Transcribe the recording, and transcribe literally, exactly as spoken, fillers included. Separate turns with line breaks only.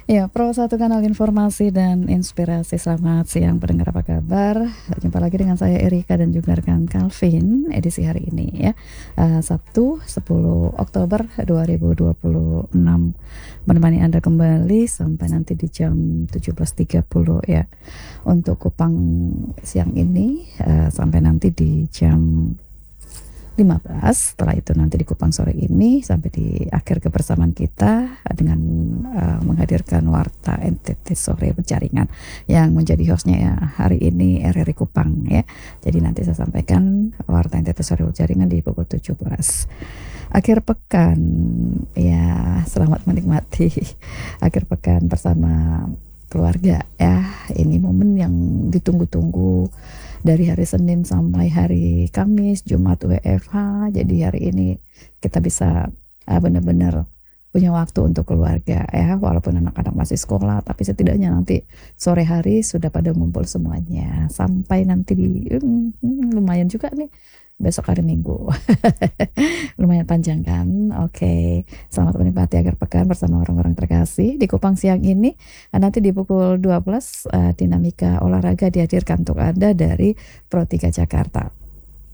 Ya, Pro satu kanal informasi dan inspirasi. Selamat siang pendengar, apa kabar? Jumpa lagi dengan saya Erika dan juga rekan Calvin edisi hari ini ya. Uh, Sabtu sepuluh Oktober dua ribu dua puluh enam, menemani Anda kembali sampai nanti di jam tujuh belas tiga puluh ya. Untuk Kupang siang ini uh, sampai nanti di jam lima belas. Setelah itu nanti di Kupang sore ini sampai di akhir kebersamaan kita dengan uh, menghadirkan Warta N T T Sore Berjaringan yang menjadi hostnya ya hari ini R R I Kupang ya. Jadi nanti saya sampaikan Warta N T T Sore Berjaringan di pukul tujuh belas. Akhir pekan ya, selamat menikmati akhir pekan bersama keluarga ya. Ini momen yang ditunggu-tunggu dari hari Senin sampai hari Kamis, Jumat W F H. Jadi hari ini kita bisa uh, benar-benar punya waktu untuk keluarga ya, walaupun anak-anak masih sekolah, tapi setidaknya nanti sore hari sudah pada ngumpul semuanya. Sampai nanti di hmm, hmm, lumayan juga nih besok hari Minggu. Lumayan panjang kan? Oke, selamat menikmati akhir pekan bersama orang-orang terkasih di Kupang siang ini. Nanti di pukul dua belas uh, dinamika olahraga dihadirkan untuk Anda dari Pro tiga Jakarta.